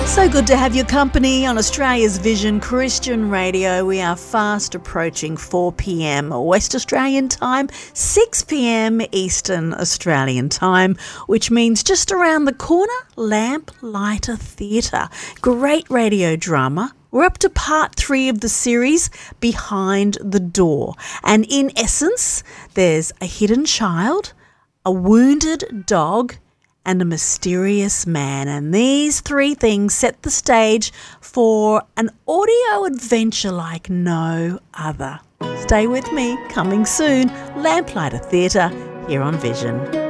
So good to have your company on Australia's Vision Christian Radio. We are fast approaching 4 p.m. West Australian time, 6 p.m. Eastern Australian time, which means just around the corner, Lamplighter Theatre. Great radio drama. We're up to part 3 of the series, Behind the Door. And in essence, there's a hidden child, a wounded dog, and a mysterious man. And these 3 things set the stage for an audio adventure like no other. Stay with me, coming soon, Lamplighter Theatre here on Vision.